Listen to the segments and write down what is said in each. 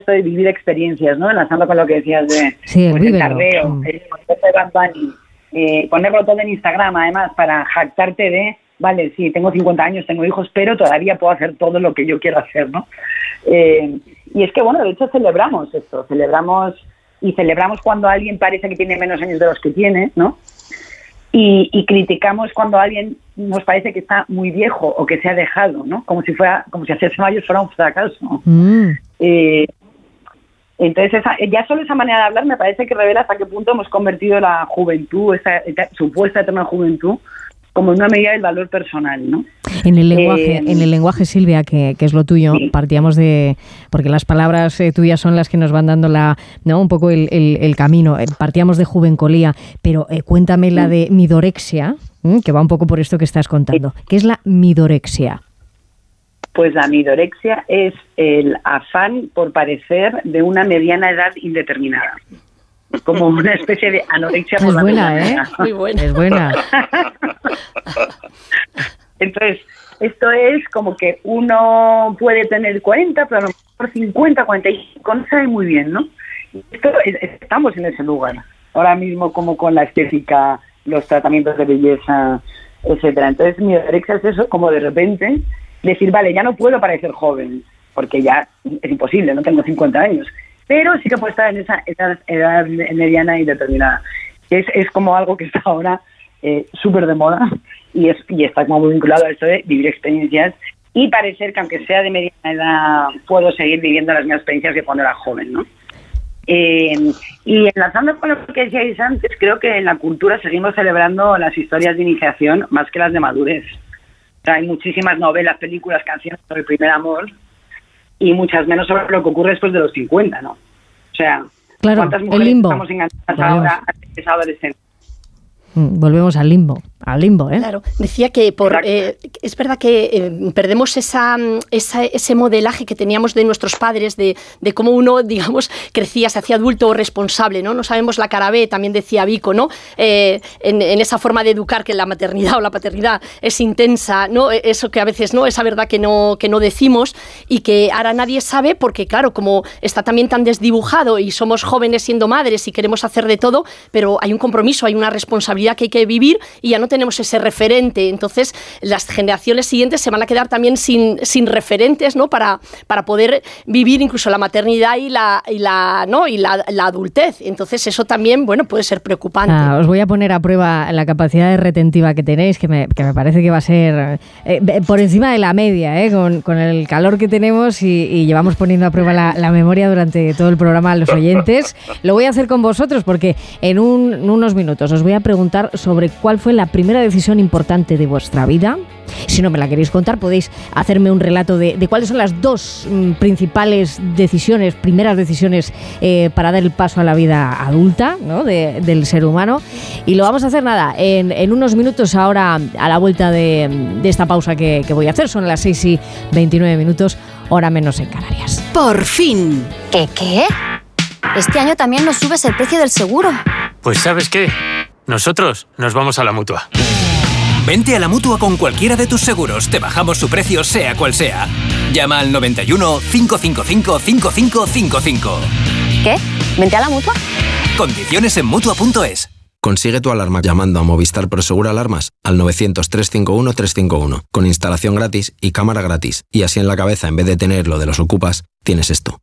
esto de vivir experiencias, ¿no? Enlazando con lo que decías de el tardeo, el concepto de Bad Bunny, ponerlo todo en Instagram, además, para jactarte de, vale, sí, tengo 50 años, tengo hijos, pero todavía puedo hacer todo lo que yo quiero hacer, ¿no? Y es que, bueno, de hecho celebramos esto, celebramos cuando alguien parece que tiene menos años de los que tiene, ¿no? Y criticamos cuando alguien nos parece que está muy viejo o que se ha dejado, ¿no? Como si hacerse mayor fuera un fracaso. Entonces, ya solo esa manera de hablar me parece que revela hasta qué punto hemos convertido la juventud, esta supuesta eterna juventud, como una medida del valor personal, ¿no? En el lenguaje, Silvia, que es lo tuyo, sí. Partíamos de... Porque las palabras tuyas son las que nos van dando un poco el camino. Partíamos de juvencolía, pero cuéntame la de midorexia, que va un poco por esto que estás contando. ¿Qué es la midorexia? Pues la midorexia es el afán por parecer de una mediana edad indeterminada. Como una especie de anorexia por la buena, ¿eh? Muy buena. Es buena. Entonces, esto es como que uno puede tener 40, pero a lo mejor 50, 45, no sabe muy bien, ¿no? Estamos en ese lugar. Ahora mismo, como con la estética, los tratamientos de belleza, etcétera. Entonces, mi anorexia es eso, como de repente decir, vale, ya no puedo parecer joven, porque ya es imposible, no tengo 50 años. Pero sí que puede estar en esa edad mediana y determinada. Es como algo que está ahora súper de moda y está como muy vinculado a esto de vivir experiencias y parecer que aunque sea de mediana edad puedo seguir viviendo las mismas experiencias que cuando era joven, ¿no? Y enlazando con lo que decíais antes, creo que en la cultura seguimos celebrando las historias de iniciación más que las de madurez. O sea, hay muchísimas novelas, películas, canciones sobre el primer amor y muchas menos sobre lo que ocurre después de los 50, ¿no? O sea, claro, ¿cuántas mujeres estamos enganchadas ahora a esa adolescencia? Volvemos al limbo, ¿eh? Claro, decía que es verdad que perdemos ese modelaje que teníamos de nuestros padres, de cómo uno, digamos, crecía, se hacía adulto o responsable, ¿no? No sabemos la cara B, también decía Vico, ¿no? En esa forma de educar que la maternidad o la paternidad es intensa, ¿no? Eso que a veces, ¿no? Esa verdad que no decimos y que ahora nadie sabe porque, claro, como está también tan desdibujado y somos jóvenes siendo madres y queremos hacer de todo, pero hay un compromiso, hay una responsabilidad que hay que vivir y ya no tenemos ese referente. Entonces, las generaciones siguientes se van a quedar también sin referentes, ¿no? Para poder vivir incluso la maternidad y la adultez. Entonces, eso también, bueno, puede ser preocupante. Os voy a poner a prueba la capacidad de retentiva que tenéis, que me parece que va a ser por encima de la media, con el calor que tenemos y llevamos poniendo a prueba la memoria durante todo el programa a los oyentes. Lo voy a hacer con vosotros porque en unos minutos os voy a preguntar sobre cuál fue la primera decisión importante de vuestra vida. Si no me la queréis contar, podéis hacerme un relato de cuáles son las dos principales primeras decisiones para dar el paso a la vida adulta, ¿no? del ser humano. Y lo vamos a hacer en unos minutos ahora a la vuelta de esta pausa que voy a hacer. Son las 6:29, hora menos en Canarias. ¡Por fin! ¿Qué? Este año también nos subes el precio del seguro. Pues ¿sabes qué? Nosotros nos vamos a la Mutua. Vente a la Mutua con cualquiera de tus seguros. Te bajamos su precio sea cual sea. Llama al 91 555 5555. ¿Qué? ¿Vente a la Mutua? Condiciones en Mutua.es. Consigue tu alarma llamando a Movistar Prosegur Alarmas al 900-351-351 con instalación gratis y cámara gratis. Y así en la cabeza, en vez de tener lo de los ocupas, tienes esto.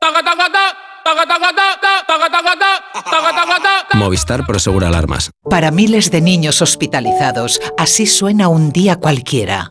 Movistar Prosegur Alarmas. Para miles de niños hospitalizados, así suena un día cualquiera.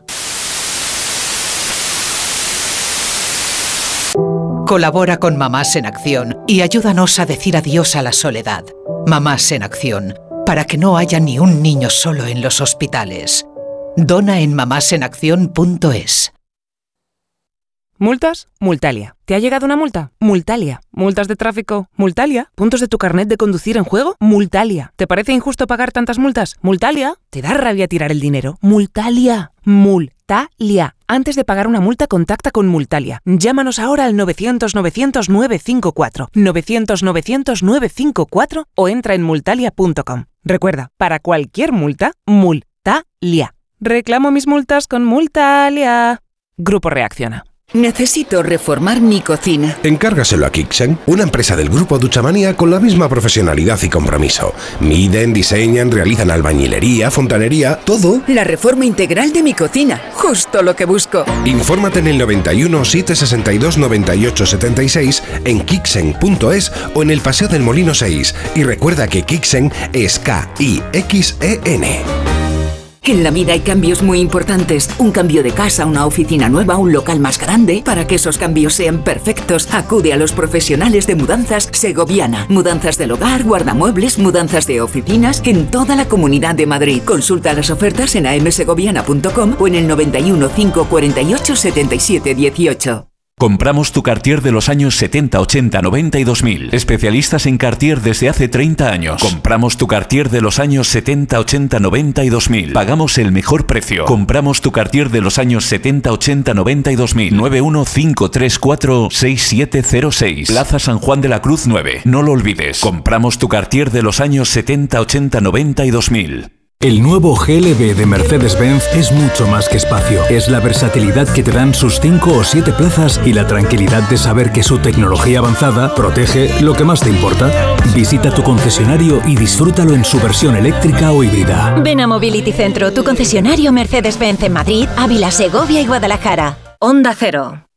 Colabora con Mamás en Acción y ayúdanos a decir adiós a la soledad. Mamás en Acción, para que no haya ni un niño solo en los hospitales. Dona en mamásenacción.es. ¿Multas? Multalia. ¿Te ha llegado una multa? Multalia. ¿Multas de tráfico? Multalia. ¿Puntos de tu carnet de conducir en juego? Multalia. ¿Te parece injusto pagar tantas multas? Multalia. ¿Te da rabia tirar el dinero? Multalia. Multalia. Antes de pagar una multa, contacta con Multalia. Llámanos ahora al 900-900-954, 900-900-954 o entra en multalia.com. Recuerda, para cualquier multa, Multalia. Reclamo mis multas con Multalia. Grupo Reacciona. Necesito reformar mi cocina. Encárgaselo a Kixen, una empresa del grupo Duchamanía con la misma profesionalidad y compromiso. Miden, diseñan, realizan albañilería, fontanería, todo. La reforma integral de mi cocina, justo lo que busco. Infórmate en el 91 762 98 76 en kixen.es o en el Paseo del Molino 6. Y recuerda que Kixen es K-I-X-E-N. En la vida hay cambios muy importantes. Un cambio de casa, una oficina nueva, un local más grande. Para que esos cambios sean perfectos, acude a los profesionales de Mudanzas Segoviana. Mudanzas del hogar, guardamuebles, mudanzas de oficinas en toda la Comunidad de Madrid. Consulta las ofertas en amsegoviana.com o en el 91 548 77 18. Compramos tu Cartier de los años 70, 80, 90 y 2000. Especialistas en Cartier desde hace 30 años. Compramos tu Cartier de los años 70, 80, 90 y 2000. Pagamos el mejor precio. Compramos tu Cartier de los años 70, 80, 90 y 2000. 915346706. Plaza San Juan de la Cruz 9. No lo olvides. Compramos tu Cartier de los años 70, 80, 90 y 2000. El nuevo GLB de Mercedes-Benz es mucho más que espacio. Es la versatilidad que te dan sus 5 o 7 plazas y la tranquilidad de saber que su tecnología avanzada protege lo que más te importa. Visita tu concesionario y disfrútalo en su versión eléctrica o híbrida. Ven a Mobility Centro, tu concesionario Mercedes-Benz en Madrid, Ávila, Segovia y Guadalajara. Onda Cero.